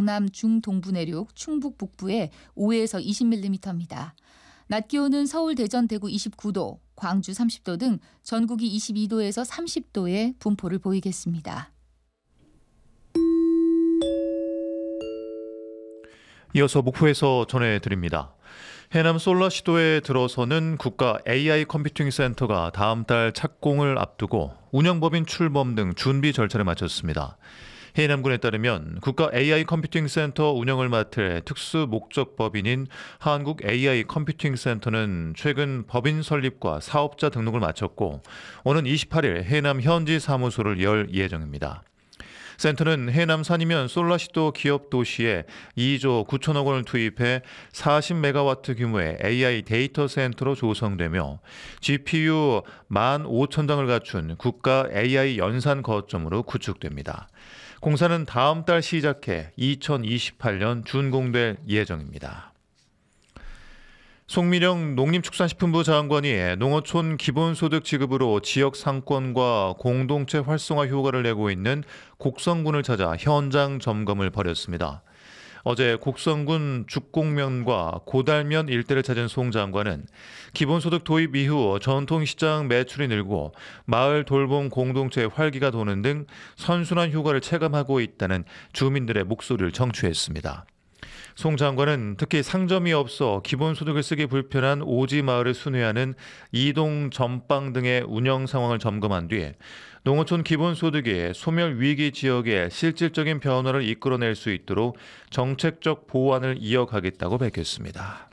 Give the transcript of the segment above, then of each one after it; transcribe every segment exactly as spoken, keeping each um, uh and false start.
경남 중동부 내륙, 충북 북부에 오에서 이십 밀리미터입니다. 낮 기온은 서울, 대전, 대구 이십구 도, 광주 삼십 도 등 전국이 이십이 도에서 삼십 도의 분포를 보이겠습니다. 이어서 목포에서 전해드립니다. 해남 솔라시도에 들어서는 국가 에이아이 컴퓨팅 센터가 다음 달 착공을 앞두고 운영법인 출범 등 준비 절차를 마쳤습니다. 해남군에 따르면 국가 에이아이 컴퓨팅 센터 운영을 맡을 특수 목적 법인인 한국 에이아이 컴퓨팅 센터는 최근 법인 설립과 사업자 등록을 마쳤고 오는 이십팔 일 해남 현지 사무소를 열 예정입니다. 센터는 해남 산이면 솔라시도 기업 도시에 이조 구천억 원을 투입해 사십 메가와트 규모의 에이아이 데이터 센터로 조성되며 지피유 만 오천 장을 갖춘 국가 에이아이 연산 거점으로 구축됩니다. 공사는 다음 달 시작해 이천이십팔 년 준공될 예정입니다. 송민영 농림축산식품부 장관이 농어촌 기본소득 지급으로 지역 상권과 공동체 활성화 효과를 내고 있는 곡성군을 찾아 현장 점검을 벌였습니다. 어제 곡성군 죽곡면과 고달면 일대를 찾은 송 장관은 기본소득 도입 이후 전통시장 매출이 늘고 마을 돌봄 공동체의 활기가 도는 등 선순환 효과를 체감하고 있다는 주민들의 목소리를 청취했습니다. 송 장관은 특히 상점이 없어 기본소득을 쓰기 불편한 오지 마을을 순회하는 이동 전방 등의 운영 상황을 점검한 뒤 농어촌 기본소득이 소멸 위기 지역에 실질적인 변화를 이끌어낼 수 있도록 정책적 보완을 이어가겠다고 밝혔습니다.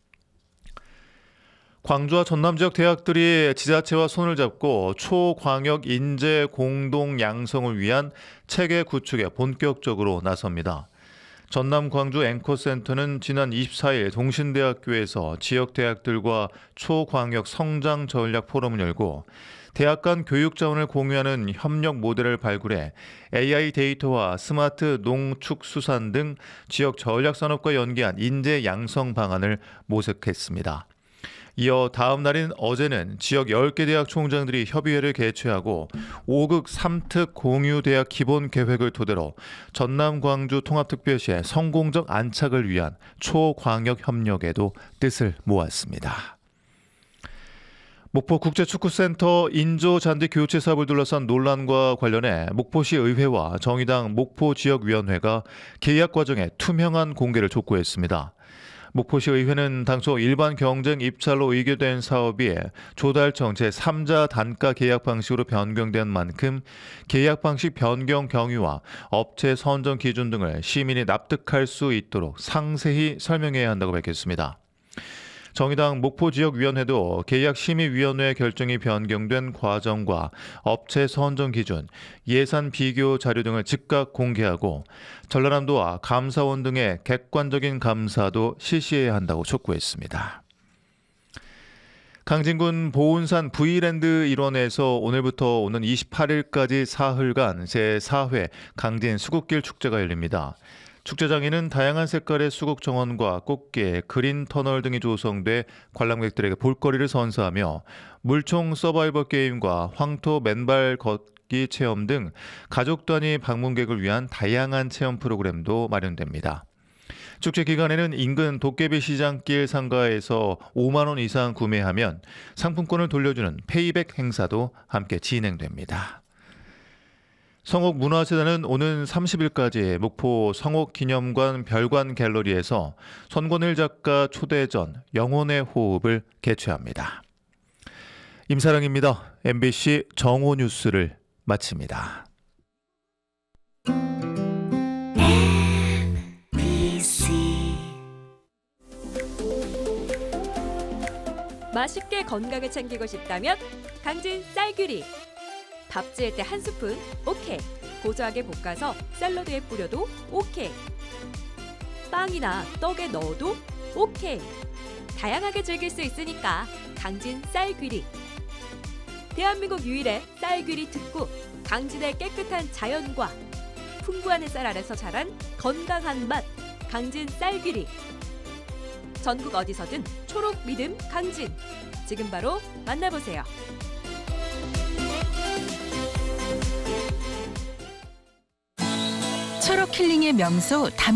광주와 전남 지역 대학들이 지자체와 손을 잡고 초광역 인재 공동 양성을 위한 체계 구축에 본격적으로 나섭니다. 전남 광주 앵커센터는 지난 이십사 일 동신대학교에서 지역 대학들과 초광역 성장 전략 포럼을 열고 대학 간 교육 자원을 공유하는 협력 모델을 발굴해 에이아이 데이터와 스마트 농축수산 등 지역 전략 산업과 연계한 인재 양성 방안을 모색했습니다. 이어 다음 날인 어제는 지역 열 개 대학 총장들이 협의회를 개최하고 오극 삼특 공유대학 기본 계획을 토대로 전남 광주 통합특별시의 성공적 안착을 위한 초광역 협력에도 뜻을 모았습니다. 목포 국제축구센터 인조 잔디 교체 사업을 둘러싼 논란과 관련해 목포시 의회와 정의당 목포지역위원회가 계약 과정의 투명한 공개를 촉구했습니다. 목포시 의회는 당초 일반 경쟁 입찰로 의결된 사업이 조달청 제삼 자 단가 계약 방식으로 변경된 만큼 계약 방식 변경 경위와 업체 선정 기준 등을 시민이 납득할 수 있도록 상세히 설명해야 한다고 밝혔습니다. 정의당 목포지역위원회도 계약심의위원회 결정이 변경된 과정과 업체 선정 기준, 예산 비교 자료 등을 즉각 공개하고 전라남도와 감사원 등의 객관적인 감사도 실시해야 한다고 촉구했습니다. 강진군 보은산 V랜드 일원에서 오늘부터 오는 이십팔 일까지 사흘간 제사 회 강진 수국길 축제가 열립니다. 축제장에는 다양한 색깔의 수국 정원과 꽃게, 그린 터널 등이 조성돼 관람객들에게 볼거리를 선사하며 물총 서바이벌 게임과 황토 맨발 걷기 체험 등 가족 단위 방문객을 위한 다양한 체험 프로그램도 마련됩니다. 축제 기간에는 인근 도깨비 시장길 상가에서 오만 원 이상 구매하면 상품권을 돌려주는 페이백 행사도 함께 진행됩니다. 성옥문화재단은 오는 삼십 일까지 목포 성옥기념관 별관 갤러리에서 손권일 작가 초대전 영혼의 호흡을 개최합니다. 임사랑입니다. 엠비씨 정오 뉴스를 마칩니다. 맛있게 건강을 챙기고 싶다면 강진 쌀귀리. 밥 지을 때 한 스푼 오케이. 고소하게 볶아서 샐러드에 뿌려도 오케이. 빵이나 떡에 넣어도 오케이. 다양하게 즐길 수 있으니까 강진 쌀귀리. 대한민국 유일의 쌀귀리 특구 강진의 깨끗한 자연과 풍부한 햇살 아래서 자란 건강한 맛 강진 쌀귀리. 전국 어디서든 초록 믿음 강진. 지금 바로 만나보세요. 초록 힐링의 명소